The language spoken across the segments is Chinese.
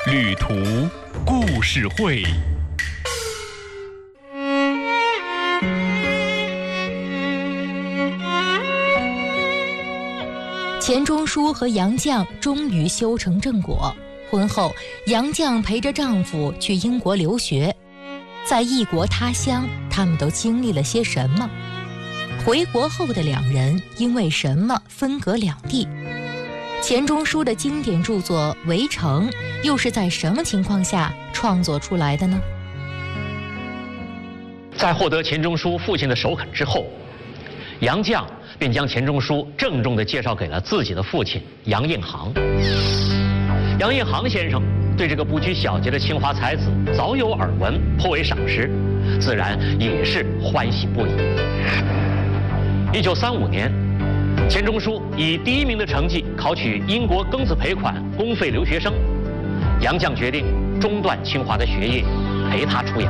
旅途故事会。 钱钟书和杨绛终于修成正果。婚后，杨绛陪着丈夫去英国留学。在异国他乡，他们都经历了些什么？回国后的两人因为什么分隔两地？钱钟书的经典著作《围城》又是在什么情况下创作出来的呢？ 在获得钱钟书父亲的首肯之后，杨绛便将钱钟书郑重地介绍给了自己的父亲杨应行。杨应行先生对这个不拘小节的清华才子早有耳闻，颇为赏识，自然也是欢喜不已。1935年，钱钟书以第1名的成绩考取英国庚子赔款公费留学生，杨绛决定中断清华的学业，陪他出洋。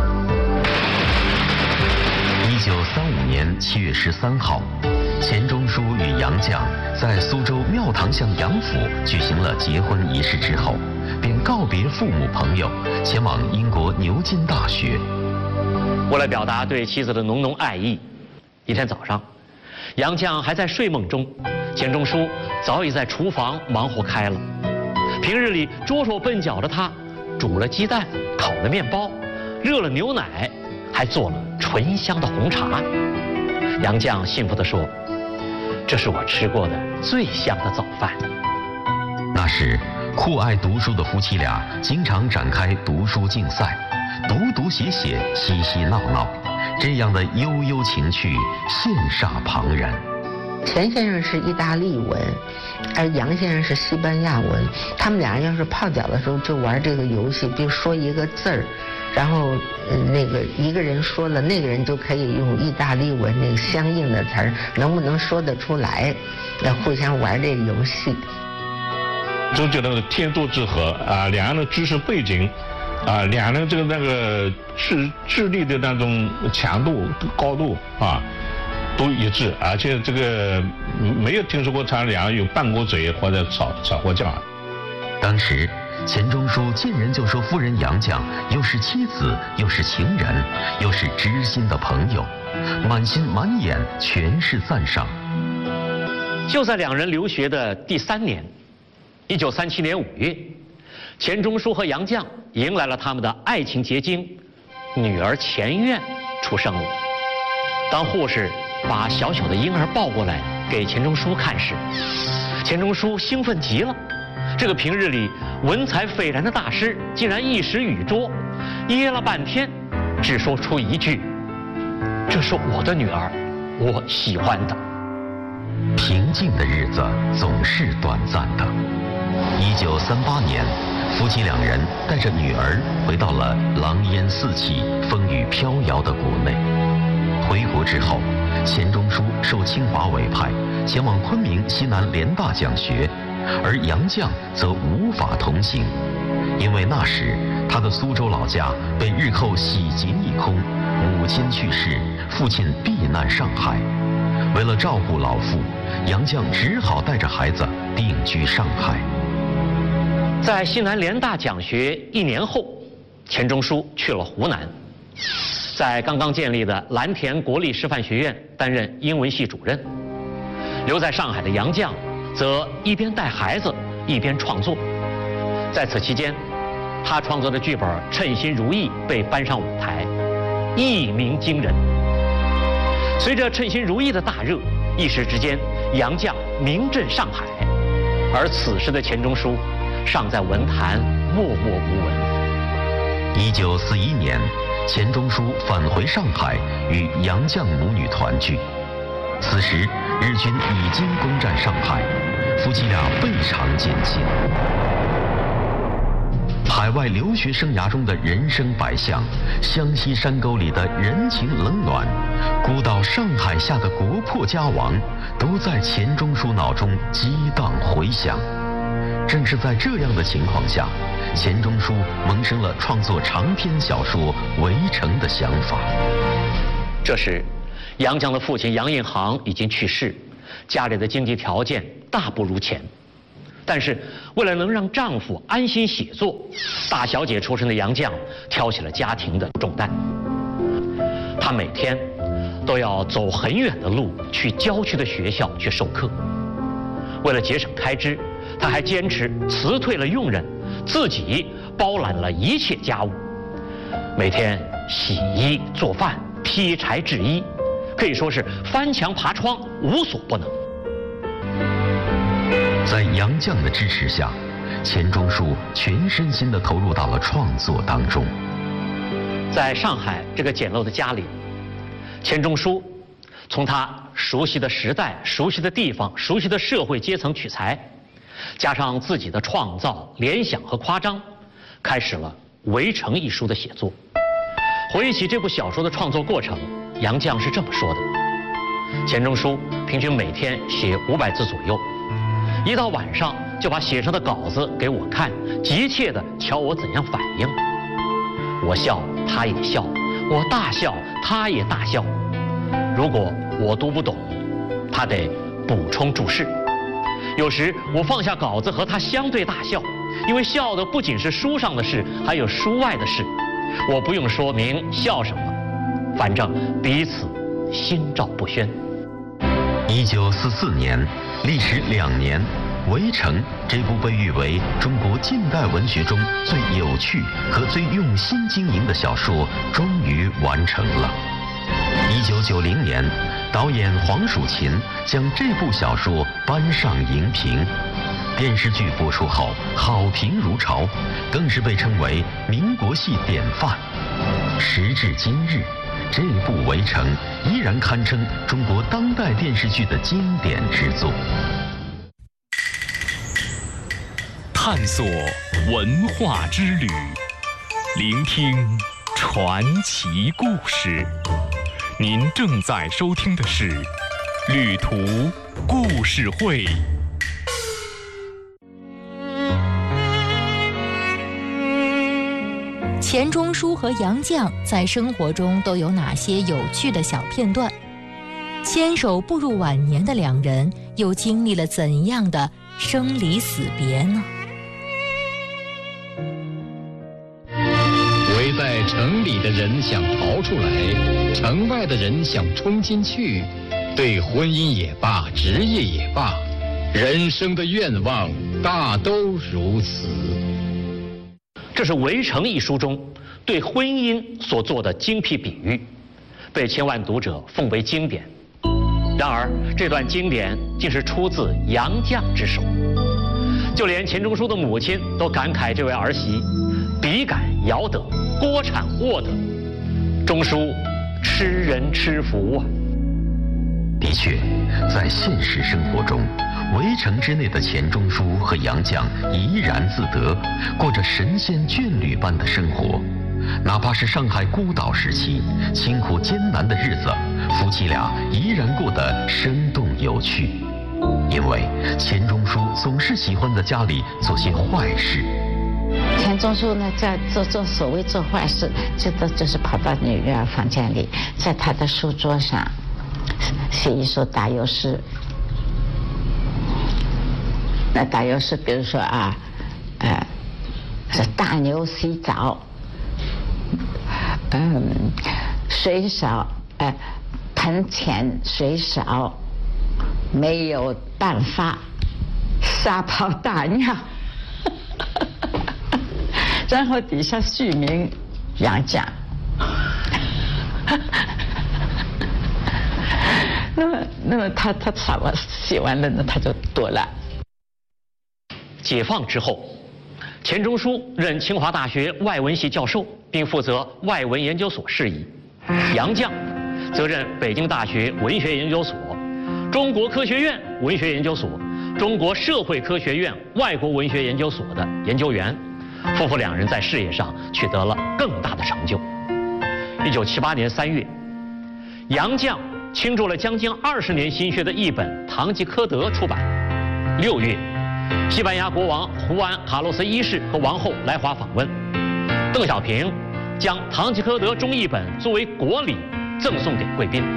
1935年7月13号，钱钟书与杨绛在苏州庙堂巷杨府举行了结婚仪式之后，便告别父母朋友，前往英国牛津大学。 为了表达对妻子的浓浓爱意，一天早上，杨绛还在睡梦中，钱钟书早已在厨房忙活开了。平日里拙手笨脚的他，煮了鸡蛋，烤了面包，热了牛奶，还做了醇香的红茶。杨绛幸福地说：“这是我吃过的最香的早饭。” 那时，酷爱读书的夫妻俩经常展开读书竞赛，读写写，嬉嬉闹闹，这样的悠悠情趣羡煞旁人。 钱先生是意大利文，而杨先生是西班牙文。他们俩人要是泡脚的时候就玩这个游戏，比如说一个字儿，然后那个一个人说了，那个人就可以用意大利文那个相应的词儿，能不能说得出来？互相玩这个游戏。 就觉得天作之合啊，两人的知识背景啊，两人那个智力的那种强度高度啊都一致，而且这个没有听说过他俩有拌过嘴或者吵过架。 当时钱钟书见人就说夫人杨绛又是妻子，又是情人，又是知心的朋友，满心满眼全是赞赏。 就在两人留学的第3年，1937年5月，钱钟书和杨绛迎来了他们的爱情结晶，女儿钱苑出生了。当护士把小小的婴儿抱过来给钱钟书看时，钱钟书兴奋极了。这个平日里文采斐然的大师，竟然一时语拙，噎了半天，只说出一句：“这是我的女儿，我喜欢的。” 平静的日子总是短暂的。1938年，夫妻两人带着女儿回到了狼烟四起、风雨飘摇的国内。回国之后，钱钟书受清华委派前往昆明西南联大讲学，而杨绛则无法同行，因为那时他的苏州老家被日寇洗劫一空，母亲去世，父亲避难上海。为了照顾老父，杨绛只好带着孩子定居上海。 在西南联大讲学1年后，钱钟书去了湖南，在刚刚建立的蓝田国立师范学院担任英文系主任。留在上海的杨绛则一边带孩子一边创作。在此期间，他创作的剧本《称心如意》被搬上舞台，一鸣惊人。随着《称心如意》的大热，一时之间杨绛名震上海，而此时的钱钟书尚在文坛默默无闻。 1941年，钱钟书返回上海，与杨绛母女团聚。此时日军已经攻占上海，夫妻俩倍尝艰辛。海外留学生涯中的人生百相，湘西山沟里的人情冷暖，孤岛上海下的国破家亡，都在钱钟书脑中激荡回响。正是在这样的情况下，钱钟书萌生了创作长篇小说《围城》的想法。 这时，杨绛的父亲杨应行已经去世，家里的经济条件大不如前。 但是为了能让丈夫安心写作，大小姐出身的杨绛挑起了家庭的重担。她每天都要走很远的路去郊区的学校去授课。为了节省开支，她还坚持辞退了佣人，自己包揽了一切家务，每天洗衣做饭、劈柴制衣，可以说是翻墙爬窗无所不能。 在杨绛的支持下，钱钟书全身心地投入到了创作当中。 在上海这个简陋的家里，钱钟书从他熟悉的时代、熟悉的地方、熟悉的社会阶层取材，加上自己的创造、联想和夸张，开始了《围城》一书的写作。回忆起这部小说的创作过程，杨绛是这么说的：钱钟书平均每天写500字左右，一到晚上就把写成的稿子给我看，急切地瞧我怎样反应。我笑，他也笑；我大笑，他也大笑。如果我读不懂，他得补充注释。有时我放下稿子和他相对大笑，因为笑的不仅是书上的事，还有书外的事。我不用说明笑什么，反正彼此心照不宣。 1944年，历时2年，《围城》这部被誉为中国近代文学中最有趣和最用心经营的小说，终于完成了。1990年，导演黄蜀芹将这部小说搬上荧屏，电视剧播出后好评如潮，更是被称为民国戏典范。时至今日，这部《围城》依然堪称中国当代电视剧的经典之作。 探索文化之旅，聆听传奇故事。您正在收听的是《旅途故事会》。 钱钟书和杨绛在生活中都有哪些有趣的小片段？牵手步入晚年的两人又经历了怎样的生离死别呢？ 围在城里的人想逃出来，城外的人想冲进去，对婚姻也罢，职业也罢，人生的愿望大都如此。 这是《围城》一书中对婚姻所做的精辟比喻，被千万读者奉为经典。然而，这段经典竟是出自杨绛之手，就连钱钟书的母亲都感慨这位儿媳笔杆摇得，锅铲握得，钟书吃人吃福啊！ 的确，在现实生活中，围城之内的钱钟书和杨绛怡然自得，过着神仙眷侣般的生活。哪怕是上海孤岛时期辛苦艰难的日子，夫妻俩依然过得生动有趣。因为钱钟书总是喜欢在家里做些坏事。 钱钟书呢，在做所谓做坏事，就是跑到女儿房间里，在她的书桌上写一首打油诗。那打油诗，比如说啊，是大牛洗澡，水少，盆前水少，没有办法，撒泡大尿。然后底下续名杨绛。那么他写完了呢，他就躲了。 解放之后，钱钟书任清华大学外文系教授，并负责外文研究所事宜；杨绛则任北京大学文学研究所、中国科学院文学研究所、中国社会科学院外国文学研究所的研究员。夫妇两人在事业上取得了更大的成就。1978年3月，杨绛倾注了将近20年心血的译本《堂吉诃德》出版。6月，西班牙国王胡安·卡洛斯一世和王后来华访问，邓小平将《堂吉诃德》中译本作为国礼赠送给贵宾。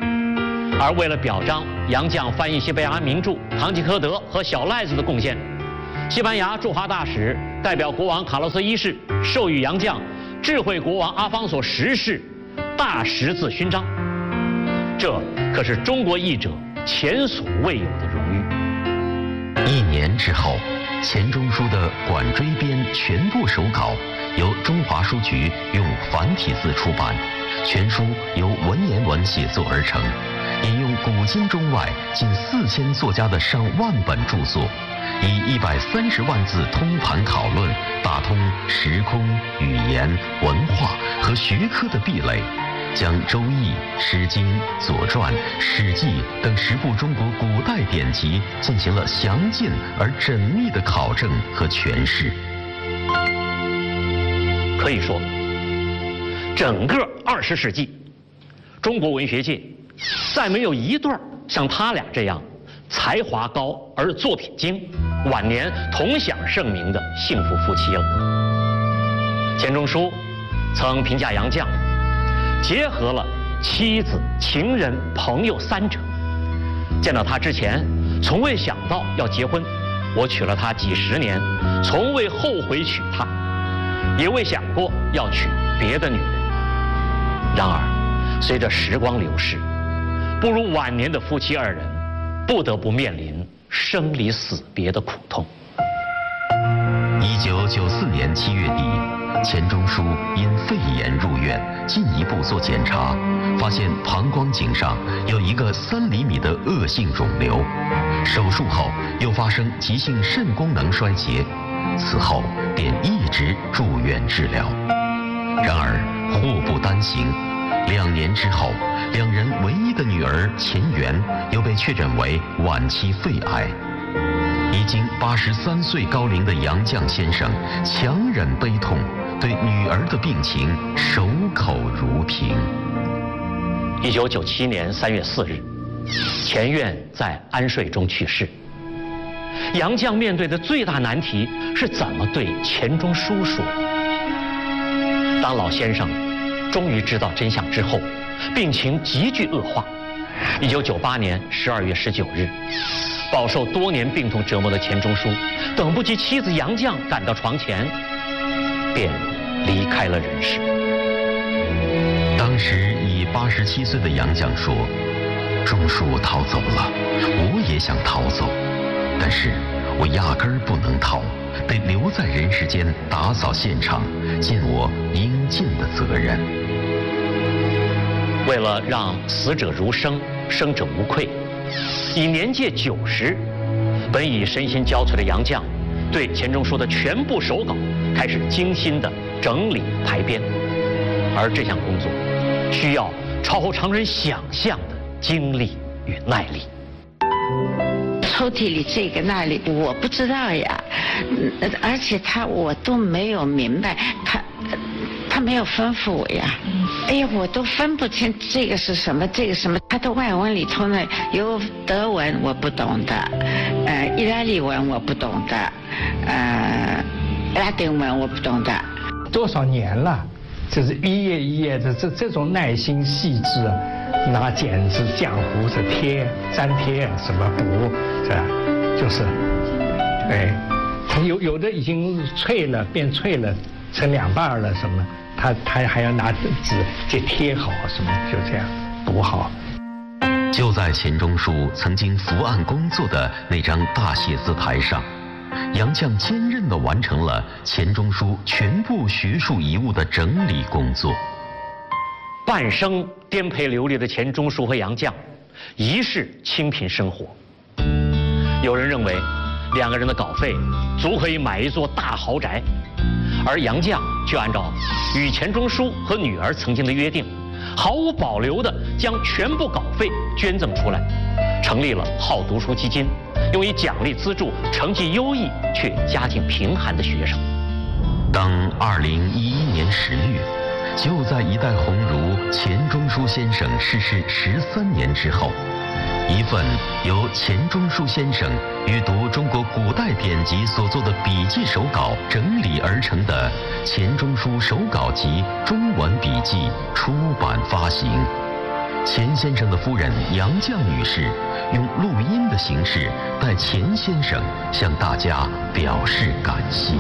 而为了表彰杨绛翻译西班牙名著《堂吉诃德》和《小赖子》的贡献， 西班牙驻华大使代表国王卡洛斯一世授予杨绛智慧国王阿方索10世大十字勋章，这可是中国译者前所未有的荣誉。 1年之后，钱钟书的《管锥编》全部手稿由中华书局用繁体字出版，全书由文言文写作而成，引用古今中外近4000作家的上万本著作，以130万字通盘讨论，打通时空、语言、文化和学科的壁垒，将《周易》《诗经》《左传》《史记》等10部中国古代典籍进行了详尽而缜密的考证和诠释。 可以说，整个20世纪，中国文学界再没有一对像他俩这样才华高而作品精、晚年同享盛名的幸福夫妻了。钱钟书曾评价杨绛，结合了妻子、情人、朋友3者。见到他之前，从未想到要结婚，我娶了她几10年，从未后悔娶她，也未想过要娶别的女人。然而，随着时光流逝，步入晚年的夫妻2人，不得不面临生离死别的苦痛。 1994年7月底，钱钟书因肺炎入院，进一步做检查，发现膀胱颈上有一个3厘米的恶性肿瘤，手术后又发生急性肾功能衰竭，此后便一直住院治疗。然而祸不单行，2年之后，2人唯一的女儿钱媛又被确诊为晚期肺癌。已经83岁高龄的杨绛先生强忍悲痛，对女儿的病情守口如瓶。 1997年3月4日，钱媛在安睡中去世。杨绛面对的最大难题是怎么对钱钟书说。当老先生终于知道真相之后，病情急剧恶化。1998年12月19日，饱受多年病痛折磨的钱钟书等不及妻子杨绛赶到床前，便离开了人世。 当时已87岁的杨绛说：“钟书逃走了，我也想逃走，但是我压根儿不能逃，得留在人世间打扫现场，尽我应尽的责任。” 为了让死者如生，生者无愧，已年届90，本已身心交瘁的杨绛，对钱钟书的全部手稿开始精心的整理排编，而这项工作需要超乎常人想象的精力与耐力。 抽屉里这个那里我不知道呀，而且我都没有明白，他没有吩咐我呀。哎呀，我都分不清这个是什么，这个什么。他的外文里头呢，有德文我不懂的，意大利文我不懂的，拉丁文我不懂的。 多少年了，就是一页一页的这种耐心细致，拿剪子、浆糊是粘贴什么补，是吧？就是，他有的已经脆了，变脆了，成2瓣了什么。他还要拿纸给贴好什么，就这样补好。 就在钱钟书曾经伏案工作的那张大写字台上，杨绛坚韧地完成了钱钟书全部学术遗物的整理工作。 半生颠沛流离的钱钟书和杨绛，一世清贫生活。有人认为，2个人的稿费足可以买一座大豪宅。而杨绛却按照与钱钟书和女儿曾经的约定，毫无保留地将全部稿费捐赠出来，成立了好读书基金，用以奖励资助成绩优异却家境贫寒的学生。 当2011年10月，就在一代鸿儒钱钟书先生逝世13年之后，一份由钱钟书先生阅读中国古代典籍所做的笔记手稿整理而成的《钱钟书手稿集中文笔记》出版发行， 钱先生的夫人杨绛女士用录音的形式代钱先生向大家表示感谢。